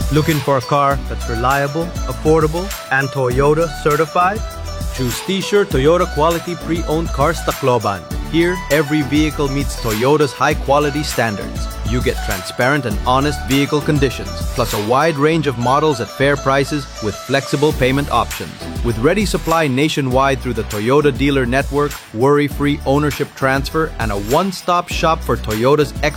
Looking for a car that's reliable, affordable, and Toyota certified? Choose T-Shirt Toyota Quality Pre-Owned Cars Tacloban. Here, every vehicle meets Toyota's high-quality standards. You get transparent and honest vehicle conditions, plus a wide range of models at fair prices with flexible payment options. With ready supply nationwide through the Toyota dealer network, worry-free ownership transfer, and a one-stop shop for Toyota's expert